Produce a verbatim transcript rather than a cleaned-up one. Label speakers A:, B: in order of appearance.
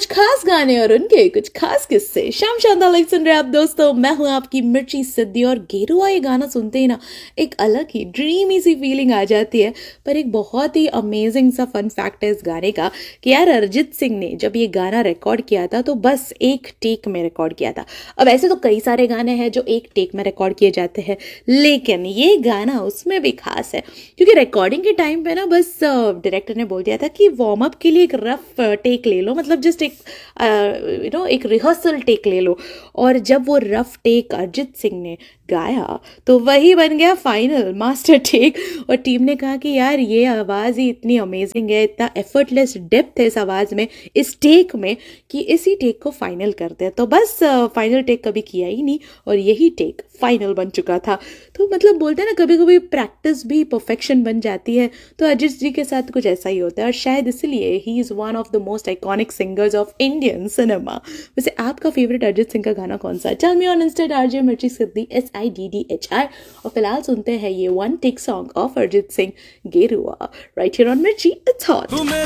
A: कुछ खास गाने और उनके कुछ खास किस्से। शाम शानदार लाइव सुन रहे आप दोस्तों, मैं हूं आपकी मिर्ची सिद्धि। और गेरुआ ये गाना सुनते ही ना एक अलग ही ड्रीमी सी फीलिंग आ जाती है। पर एक बहुत ही अमेजिंग सा फन फैक्ट है इस गाने का कि यार अरिजीत सिंह ने जब ये गाना रिकॉर्ड किया था तो बस एक टेक में रिकॉर्ड किया था। अब ऐसे तो कई सारे गाने हैं जो एक टेक में रिकॉर्ड किए जाते हैं, लेकिन ये गाना उसमें भी खास है क्योंकि रिकॉर्डिंग के टाइम पे ना बस डायरेक्टर ने बोल दिया था कि वार्म अप के लिए एक रफ टेक ले लो, मतलब जस्ट एक यू नो एक रिहर्सल टेक ले लो। और जब वो रफ टेक अरिजीत सिंह ने गाया तो वही बन गया फाइनल मास्टर टेक। और टीम ने कहा कि यार ये आवाज़ ही इतनी अमेजिंग है, इतना एफर्टलेस डेप्थ है इस आवाज़ में, इस टेक में, कि इसी टेक को फाइनल करते हैं। तो बस फाइनल टेक कभी किया ही नहीं और यही टेक फाइनल बन चुका था। तो मतलब बोलते हैं ना कभी कभी प्रैक्टिस भी परफेक्शन बन जाती है, तो अरिजीत जी के साथ कुछ ऐसा ही होता है और शायद इसलिए he is one of the most iconic singers of Indian cinema. वैसे आपका फेवरेट अरिजीत सिंह का गाना कौन सा है? Tell me on Insta RJ मिर्ची सिद्धि S I D D H I. और फिलहाल सुनते हैं ये one take song of Arijit Singh, गेरुआ, राइट हियर ऑन मिर्ची इट्स हॉट।